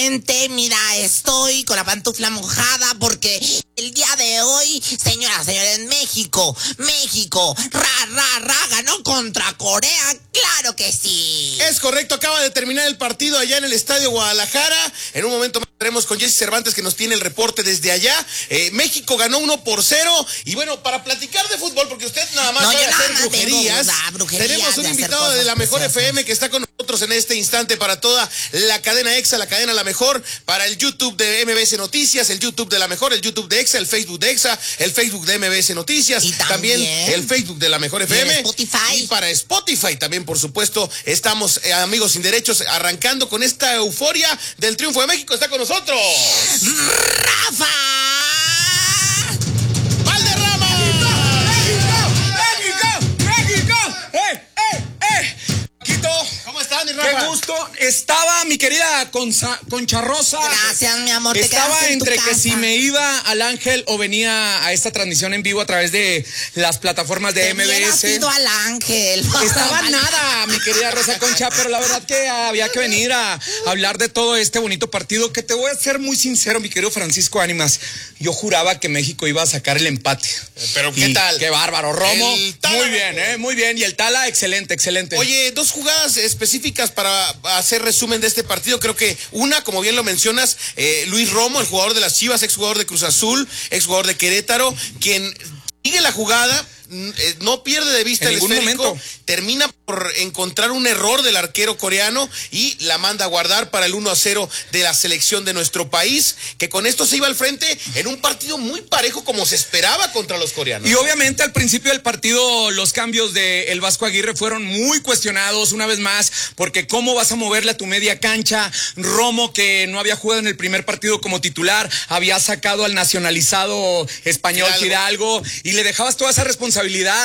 Efectivamente, mira, estoy con la pantufla mojada porque el día de hoy, señoras, señores, México, ganó contra Corea, claro que sí. Es correcto, acaba de terminar el partido allá en el Estadio Guadalajara. En un momento más estaremos con Jesse Cervantes, que nos tiene el reporte desde allá. México ganó 1-0. Y bueno, para platicar de fútbol, porque usted nada más sabe hacer brujerías, tenemos un invitado de la Mejor FM que está con nosotros en este instante para toda la cadena EXA, la cadena La Mejor, para el YouTube de MBS Noticias, el YouTube de La Mejor, el YouTube de EXA, el Facebook de EXA, el Facebook de MBS Noticias, y también el Facebook de La Mejor FM. Spotify. Y para Spotify también, por supuesto, estamos, amigos sin derechos, arrancando con esta euforia del triunfo de México. Está con nosotros ¡Rafa! ¡Valderrama! ¡México! Quito, ¿Cómo estás, mi Rafa? qué gusto. Estaba mi querida Concha Rosa. Gracias, mi amor. Estaba entre que si me iba al Ángel o venía a esta transmisión en vivo a través de las plataformas de MBS. Ido al Ángel. Estaba nada, mi querida Rosa Concha, pero la verdad que había que venir a hablar de todo este bonito partido, que te voy a ser muy sincero, mi querido Francisco Ánimas. Yo juraba que México iba a sacar el empate. Pero ¿qué tal? Qué bárbaro, Romo. Muy bien, muy bien. Y el Tala, excelente. Oye, dos jugadas específicas para hacer resumen de este partido. Creo que una, como bien lo mencionas, Luis Romo, el jugador de las Chivas, exjugador de Cruz Azul, exjugador de Querétaro, quien sigue la jugada, no pierde de vista el esférico, termina por encontrar un error del arquero coreano y la manda a guardar para el 1-0 de la selección de nuestro país, que con esto se iba al frente en un partido muy parejo como se esperaba contra los coreanos. Y obviamente al principio del partido los cambios de el Vasco Aguirre fueron muy cuestionados una vez más, porque cómo vas a moverle a tu media cancha. Romo, que no había jugado en el primer partido como titular, había sacado al nacionalizado español Fidalgo, y le dejabas toda esa responsabilidad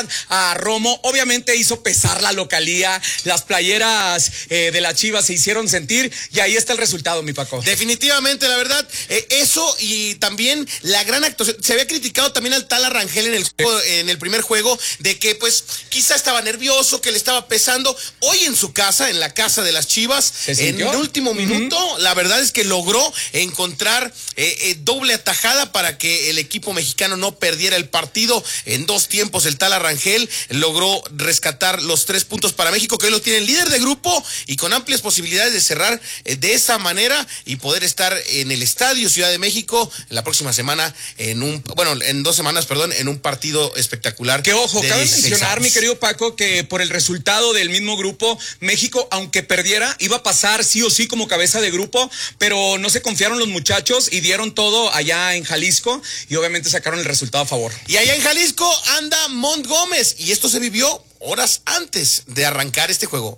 a Romo. Obviamente hizo pesar la localía, las playeras de la Chivas se hicieron sentir, y ahí está el resultado, mi Paco. Definitivamente, la verdad, eso, y también la gran actuación. Se había criticado también al Tala Rangel en el primer juego, de que pues quizá estaba nervioso, que le estaba pesando. Hoy en su casa, en la casa de las Chivas, en el último minuto, la verdad es que logró encontrar doble atajada para que el equipo mexicano no perdiera el partido. En 2 tiempos el Tala Rangel logró rescatar los 3 puntos para México, que hoy lo tiene líder de grupo y con amplias posibilidades de cerrar de esa manera y poder estar en el Estadio Ciudad de México la próxima semana en 2 semanas, en un partido espectacular. Que ojo, cabe mencionar, mi querido Paco, que por el resultado del mismo grupo, México, aunque perdiera, iba a pasar sí o sí como cabeza de grupo, pero no se confiaron los muchachos y dieron todo allá en Jalisco y obviamente sacaron el resultado a favor. Y allá en Jalisco anda Mont Gómez, y esto se vivió horas antes de arrancar este juego.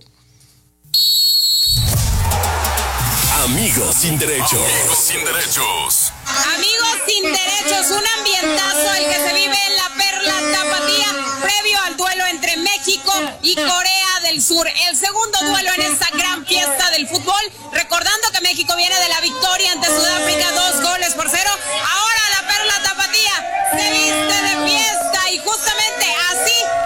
Amigos sin derechos. Amigos sin derechos, un ambientazo el que se vive en la Perla Tapatía previo al duelo entre México y Corea del Sur. El segundo duelo en esta gran fiesta del fútbol, recordando que México viene de la victoria ante Sudáfrica 2-0. Ahora la Perla Tapatía se viste de fiesta y justamente así